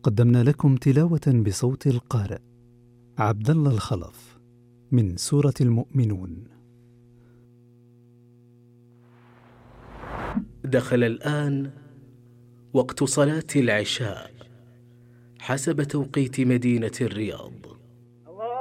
قدمنا لكم تلاوة بصوت القارئ عبد الله الخلف من سورة المؤمنون. دخل الآن وقت صلاة العشاء حسب توقيت مدينة الرياض.